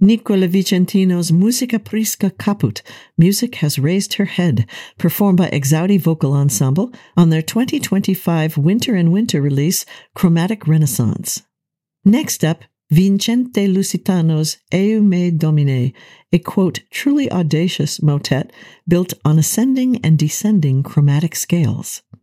Nicola Vicentino's Musica Prisca Caput, Music Has Raised Her Head, performed by Exaudi Vocal Ensemble on their 2025 Winter and Winter release, Chromatic Renaissance. Next up, Vincente Lusitano's Eume Domine, a, quote, truly audacious motet built on ascending and descending chromatic scales.